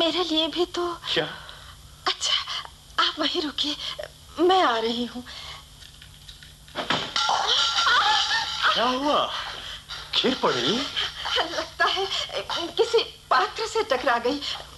मेरे लिए भी तो। क्या? अच्छा आप वहीं रुकिए, मैं आ रही हूँ। क्या हुआ? गिर पड़ी? लगता है किसी पात्र से टकरा गई।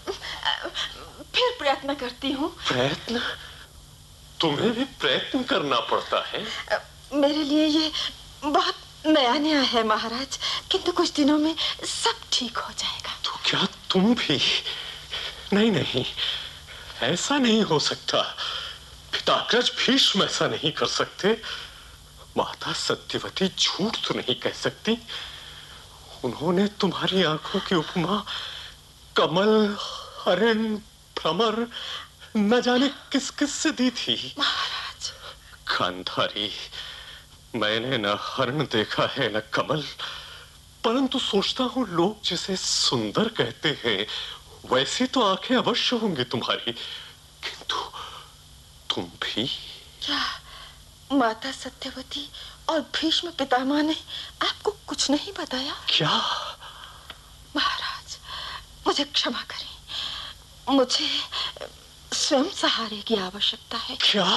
फिर प्रयत्न करती हूँ। प्रयत्न? तुम्हें भी प्रयत्न करना पड़ता है? मेरे लिए ये बहुत नया नया है महाराज, किंतु कुछ दिनों में सब ठीक हो जाएगा। तो क्या तुम भी? नहीं नहीं, ऐसा नहीं हो सकता। पिताग्रज भीष्म ऐसा नहीं कर सकते। माता सत्यवती झूठ तो नहीं कह सकती। उन्होंने तुम्हारी आंखों की उपमा कमल, हरिण, भ्रमर न जाने किस किस से दी थी। महाराज। गांधारी, मैंने न हरिण देखा है न कमल, परंतु सोचता हूं लोग जिसे सुंदर कहते हैं वैसी तो आंखें अवश्य होंगी तुम्हारी। किंतु तुम भी? क्या माता सत्यवती और भीष्म पितामह ने आपको कुछ नहीं बताया? क्या? महाराज मुझे क्षमा करें, मुझे स्वयं सहारे की आवश्यकता है। क्या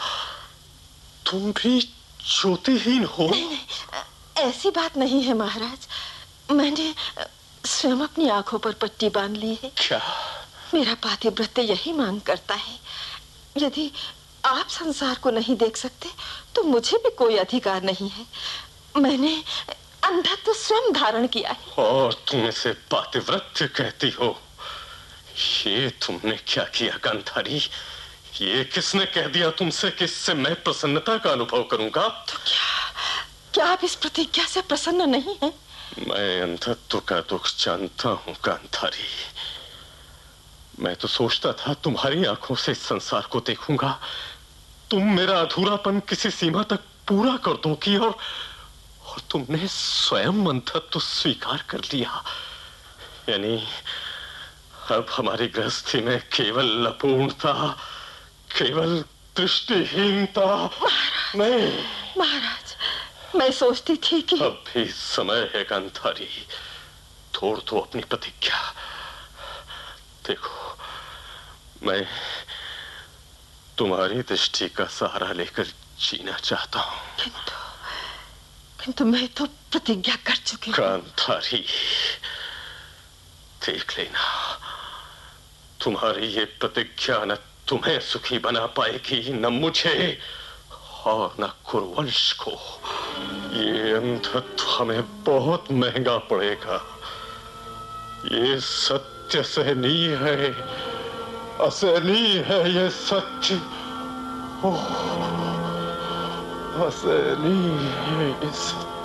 तुम भी ज्योतिहीन हो? नहीं नहीं, ऐसी बात नहीं है महाराज। मैंने स्वयं अपनी आंखों पर पट्टी बांध ली है। क्या? मेरा पातिव्रत्य यही मांग करता है। यदि आप संसार को नहीं देख सकते तो मुझे भी कोई अधिकार नहीं है। मैंने अंधत्व स्वयं धारण किया है। और तुम इसे पातिव्रत्य कहती हो? ये तुमने क्या किया गांधारी? ये किसने कह दिया तुमसे कि इससे मैं प्रसन्नता का अनुभव करूंगा? तो क्या आप इस प्रतिज्ञा से प्रसन्न नहीं हैं? मैं अंधत्व का दुख जानता हूं गांधारी। मैं तो सोचता था तुम्हारी आंखों से इस संसार को देखूंगा, तुम मेरा अधूरापन किसी सीमा तक पूरा कर दोगी, और तुमने स्वयं अंधत्व स्वीकार कर लिया। यानी अब हमारी गृहस्थी में केवल अपूर्णता, केवल दृष्टिहीनता। नहीं महाराज, मैं सोचती थी कि अब भी समय है गांधारी, तोड़ दो अपनी प्रतिज्ञा। देखो, मैं तुम्हारी दृष्टि का सहारा लेकर जीना चाहता हूं। किंतु मैं तो प्रतिज्ञा कर चुकी हूं। गांधारी, देख लेना, तुम्हारी ये प्रतिज्ञा न तुम्हें सुखी बना पाएगी, न मुझे और न कुरुवंश को। ये अंधत्व हमें बहुत महंगा पड़ेगा। ये सत्य सहनीय है, असहनीय है ये सत्य। ओह, असहनीय है ये सत्य।